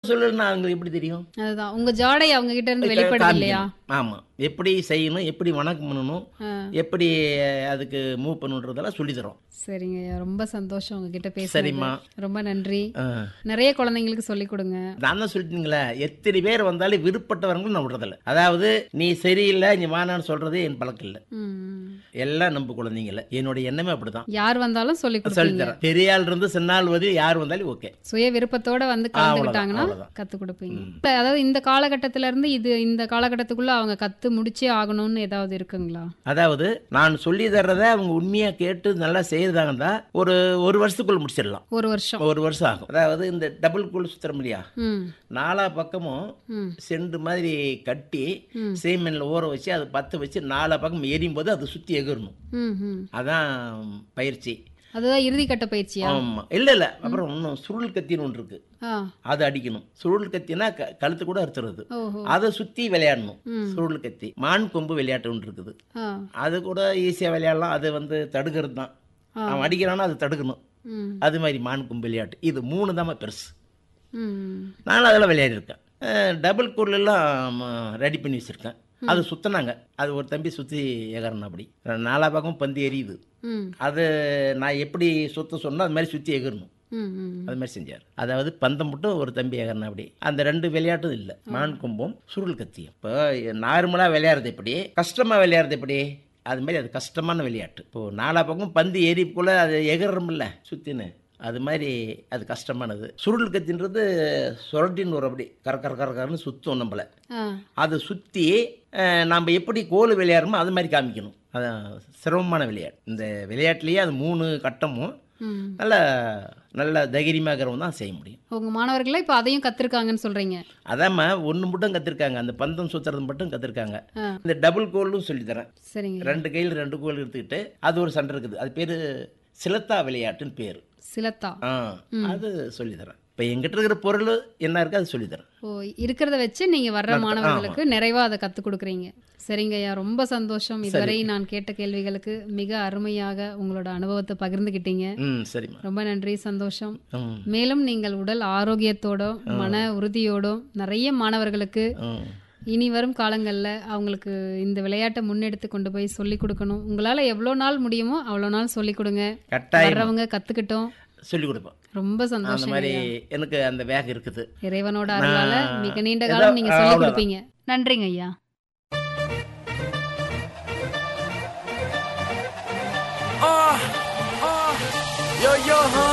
சொல்லலன்னா அவங்களுக்கு எப்படி தெரியும்? அதுதான் உங்க ஜாடை அவங்க கிட்ட இருந்து வெளிப்படுது இல்லையா? காமிக்கணும். ஆமா. எப்படி செய்யணும், எப்படி வணக்கம் பண்ணணும், எப்படி அதுக்கு மூவ் பண்ணணுன்றதெல்லாம் சொல்லி தரோம். சரிங்க ஐயா, ரொம்ப சந்தோஷம் உங்ககிட்ட பேசுனது. சரிம்மா. ரொம்ப நன்றி. ஆ. நிறைய குழந்தைங்களுக்கு சொல்லி கொடுங்க. நான் தான் சொல்லிட்டீங்களே, எத்தனை பேர் வந்தாலும் விருப்பப்பட்டவங்களும் நான் விடுறதில்ல. அதாவது நீ சரியில்லை நீ வானான்னு சொல்றது என் பழக்கம் இல்லை. ம். எல்லாம் நம்ம குழந்தைங்கள. என்னுடைய எண்ணமே அப்படிதான். யார் வந்தாலும் சொல்லி கொடுப்பீங்க. சொல்லித்தரேன். பெரிய ஆள் இருந்து சின்ன ஆள் வந்து யார் வந்தாலும் ஓகே. சுய விருப்பத்தோட வந்து கலந்துக்கிட்டாங்கன்னா அவ்வளவுதான். கத்து கொடுப்பீங்க. அதாவது இந்த காலகட்டத்தில இருந்து இந்த காலகட்டத்துக்குள்ள அவங்க கத்து முடிச்சே ஆகணும்னு ஏதாவது இருக்குங்களா? அதாவது நான் சொல்லி தர்றத அவங்க உண்மையா கேட்டு நல்லா செய்யறதாங்கன்னா ஒரு வருஷத்துக்குள்ள முடிச்சிடலாம். ஒரு வருஷம். ஒரு வருஷம் ஆகும். அதாவது இந்த டபுள் கூல் சுத்திரம் இல்லையா, ம். நாலா பக்கமும் செண்டு மாதிரி கட்டி சீமெண்ட்ல ஊற வச்சு அதை பற்ற வச்சு நாலா பக்கம் எரியும் போது அது சுத்தி எகிரணும். ம், ம். அதான் பயிற்சி. அதுதான் இறுதிக்கட்ட பயிற்சியா? ஆமா. இல்ல அப்புறம் இன்னும் சுருள் கத்தின்னு ஒன்று இருக்கு, ஆ. அதை அடிக்கணும். சுருள் கத்தினா கழுத்து கூட அறுத்துறது. ஓஹோ. அதை சுத்தி விளையாடணும். சுருள் கத்தி. மான் கொம்பு விளையாட்டு ஒன்று இருக்குது, ஆ. அது கூட ஈஸியா விளையாடலாம். அது வந்து தடுக்கிறது தான். அவன் அடிக்கிறான்னா அது தடுக்கணும். ம். அது மாதிரி மான் கொம்பு விளையாட்டு. இது 3 தான் பெருசு. ம். நானும் அதெல்லாம் விளையாடிருக்கேன். டபுள் கூர்லாம் ரெடி பண்ணி வச்சுருக்கேன். அது சுற்றினாங்க. அது ஒரு தம்பி சுற்றி எகறணும். அப்படி நாலா பக்கம் பந்து எரியுது. ம். அது நான் எப்படி சுற்ற சொன்னோ அது மாதிரி சுற்றி எகறணும். ம். ம். அது மாதிரி செஞ்சார். அதாவது பந்தம் மட்டும் ஒரு தம்பி எகறணும். அப்படி அந்த 2 விளையாட்டும் இல்லை, மான் கொம்பும் சுருள் கத்தியும். இப்போ நார்மலாக விளையாடுறது எப்படி, கஷ்டமாக விளையாடுறது எப்படி, அது மாதிரி அது கஷ்டமான விளையாட்டு. இப்போது நாலா பக்கம் பந்து எரிப்புக்குள்ளே அது எகறமில்ல சுற்றின்னு, அது மாதிரி அது கஷ்டமானது. சுருள் கத்தின்றது சுரட்டின்னு ஒரு அப்படி கரன்னு சுற்றும் நம்மளை. அதை சுற்றி நம்ம எப்படி கோல் விளையாடுறோமோ அது மாதிரி காமிக்கணும். அதான் சிரமமான விளையாட்டு. இந்த விளையாட்டுலேயே அது 3 கட்டமும் நல்ல தைரியமாகறவங்க தான் செய்ய முடியும். உங்க மாணவர்களே இப்போ அதையும் கத்துருக்காங்கன்னு சொல்றீங்க? அதாம்மா, ஒன்று மட்டும் கற்றுருக்காங்க. அந்த பந்தம் சுற்றுறது மட்டும் கற்றுருக்காங்க. இந்த டபுள் கோலும் சொல்லித்தரேன். சரிங்க. 2 கையில் 2 கோல் எடுத்துக்கிட்டு அது ஒரு சண்டை இருக்குது. அது பேர் சிலத்தா விளையாட்டுன்னு பேர். சிலத்தா. அது சொல்லித்தரேன். இப்போ எங்கிட்ட இருக்கிற பொருள் என்ன இருக்கு அது சொல்லித்தரேன். ஓ, இருக்கிறத வச்சு நீங்க வர்ற மாணவர்களுக்கு நிறைவா அதை கத்து கொடுக்குறீங்க. சரிங்க ஐயா, ரொம்ப சந்தோஷம். இதுவரை நான் கேட்ட கேள்விகளுக்கு மிக அருமையாக உங்களோட அனுபவத்தை பகிர்ந்துக்கிட்டீங்க. சரிம்மா. ரொம்ப நன்றி, சந்தோஷம். மேலும் நீங்கள் உடல் ஆரோக்கியத்தோடும் மன உறுதியோடும் நிறைய மாணவர்களுக்கு இனி வரும் காலங்களில் அவங்களுக்கு இந்த விளையாட்டை முன்னெடுத்து கொண்டு போய் சொல்லிக் கொடுக்கணும். உங்களால் எவ்வளோ நாள் முடியுமோ அவ்வளோ நாள் சொல்லிக் கொடுங்க. வர்றவங்க கற்றுக்கிட்டோம், சொல்லிக் கொடுப்போம். ரொம்ப சந்தோஷம். அந்த மாதிரி எனக்கு அந்த வேகம் இருக்குது. இறைவனோட அருளால மிக நீண்ட காலம் நீங்க சொல்லிக் கொடுப்பீங்க. நன்றிங்க ஐயா. Yo, yo, huh?